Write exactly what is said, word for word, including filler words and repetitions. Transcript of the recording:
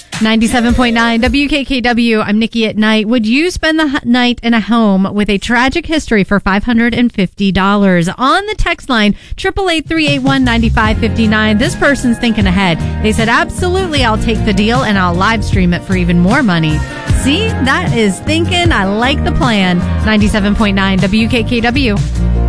ninety-seven point nine W K K W. I'm Nikki at Night. Would you spend the h- night in a home with a tragic history for five hundred fifty dollars? On the text line, eight eight eight, three eight one, nine five five nine. This person's thinking ahead. They said, absolutely, I'll take the deal and I'll live stream it for even more money. See, that is thinking. I like the plan. ninety-seven point nine W K K W.